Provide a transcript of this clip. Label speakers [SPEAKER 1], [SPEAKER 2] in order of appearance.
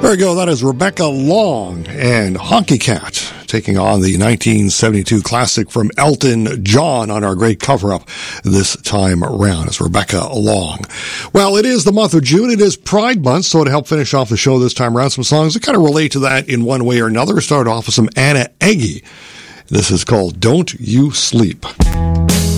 [SPEAKER 1] There we go. That is Rebecca Long and Honky Cat taking on the 1972 classic from Elton John on our great cover-up this time around. It's Rebecca Long. Well, it is the month of June. It is Pride Month, so to help finish off the show this time around, some songs that kind of relate to that in one way or another. Start off with some Anna Eggy. This is called Don't You Sleep.